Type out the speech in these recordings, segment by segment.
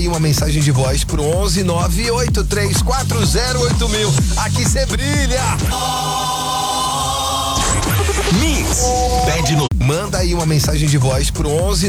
aí uma mensagem de voz pro 11983408000. Aqui cê brilha. Mix. Pede no. Manda aí uma mensagem de voz pro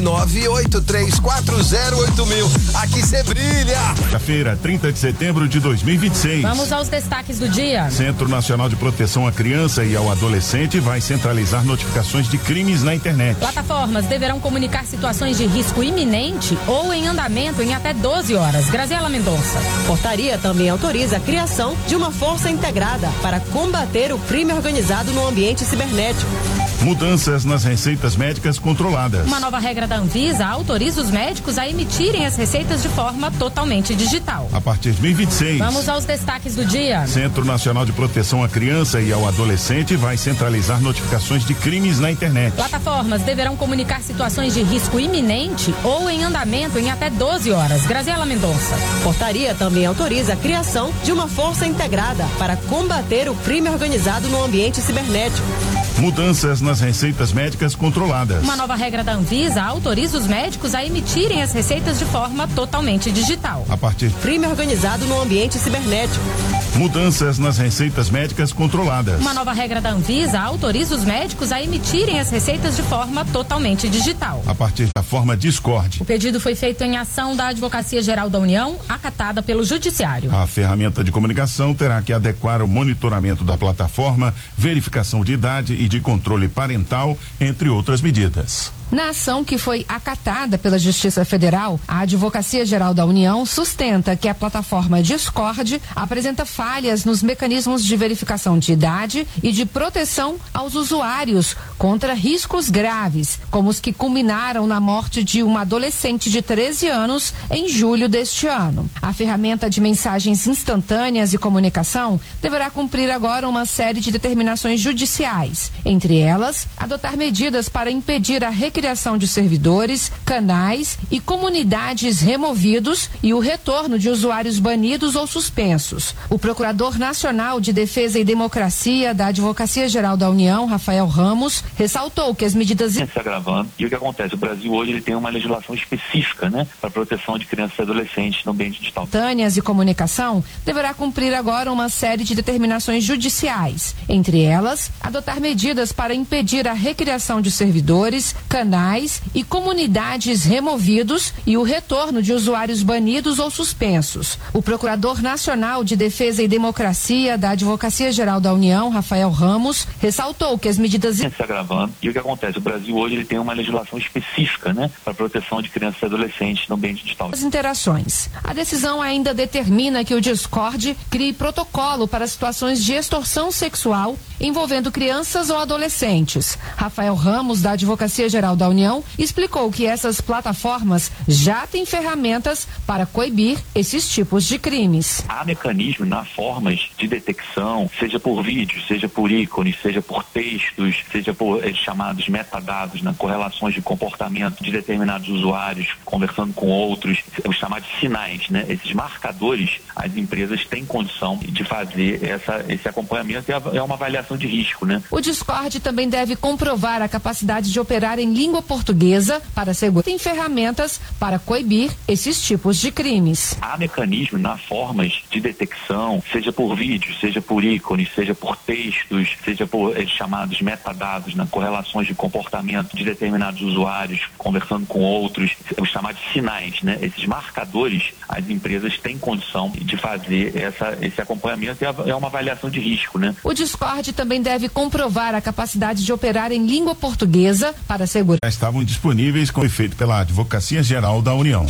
11983408000. Aqui cê brilha. Quinta-feira, 30 de setembro de 2026. Vamos aos destaques do dia. Centro Nacional de Proteção à Criança e ao Adolescente vai centralizar notificações de crimes na internet. Plataformas deverão comunicar situações de risco iminente ou em andamento em até 12 horas. Graziela Mendonça. Portaria também autoriza a criação de uma força integrada para combater o crime organizado no ambiente cibernético. Mudanças nas receitas médicas controladas. Uma nova regra da Anvisa autoriza os médicos a emitirem as receitas de forma totalmente digital. A partir de 2026. Vamos aos destaques do dia. Centro Nacional de Proteção à Criança e ao Adolescente vai centralizar notificações de crimes na internet. Plataformas deverão comunicar situações de risco iminente ou em andamento em até 12 horas. Graziela Mendonça. Portaria também autoriza a criação de uma força integrada para combater o crime organizado no ambiente cibernético. Mudanças nas receitas médicas controladas. Uma nova regra da Anvisa autoriza os médicos a emitirem as receitas de forma totalmente digital. A partir de crime organizado no ambiente cibernético. Mudanças nas receitas médicas controladas. Uma nova regra da Anvisa autoriza os médicos a emitirem as receitas de forma totalmente digital. A partir da forma Discord. O pedido foi feito em ação da Advocacia Geral da União, acatada pelo Judiciário. A ferramenta de comunicação terá que adequar o monitoramento da plataforma, verificação de idade e de controle parental, entre outras medidas. Na ação que foi acatada pela Justiça Federal, a Advocacia Geral da União sustenta que a plataforma Discord apresenta falhas nos mecanismos de verificação de idade e de proteção aos usuários contra riscos graves, como os que culminaram na morte de uma adolescente de 13 anos em julho deste ano. A ferramenta de mensagens instantâneas e comunicação deverá cumprir agora uma série de determinações judiciais, entre elas, adotar medidas para impedir a recriação de servidores, canais e comunidades removidos e o retorno de usuários banidos ou suspensos. O Procurador Nacional de Defesa e Democracia da Advocacia Geral da União, Rafael Ramos, ressaltou que as medidas se agravando. E o que acontece? O Brasil hoje ele tem uma legislação específica, para proteção de crianças e adolescentes no ambiente digital. E comunicação deverá cumprir agora uma série de determinações judiciais, entre elas, adotar medidas para impedir a recriação de servidores, canais e comunidades removidos e o retorno de usuários banidos ou suspensos. O Procurador Nacional de Defesa e Democracia da Advocacia Geral da União, Rafael Ramos, ressaltou que as medidas se agravando. E o que acontece? O Brasil hoje ele tem uma legislação específica, para proteção de crianças e adolescentes no ambiente digital. As interações. A decisão ainda determina que o Discord crie protocolo para situações de extorsão sexual envolvendo crianças ou adolescentes. Rafael Ramos, da Advocacia Geral da União, explicou que essas plataformas já têm ferramentas para coibir esses tipos de crimes. Há mecanismos, formas de detecção, seja por vídeo, seja por ícones, seja por textos, seja por chamados metadados, correlações de comportamento de determinados usuários, conversando com outros, os chamados sinais, Esses marcadores, as empresas têm condição de fazer esse acompanhamento e é uma avaliação de risco, O Discord também deve comprovar a capacidade de operar em língua portuguesa para segurar. Tem ferramentas para coibir esses tipos de crimes. Há mecanismos, formas de detecção, seja por vídeo, seja por ícones, seja por textos, seja por chamados metadados, correlações de comportamento de determinados usuários, conversando com outros, os chamados sinais, Esses marcadores, as empresas têm condição de fazer esse acompanhamento e é uma avaliação de risco, O Discord também deve comprovar a capacidade de operar em língua portuguesa para segurar. Já estavam disponíveis como feito pela Advocacia Geral da União.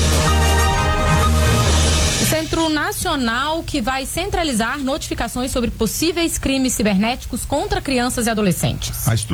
O Centro Nacional que vai centralizar notificações sobre possíveis crimes cibernéticos contra crianças e adolescentes.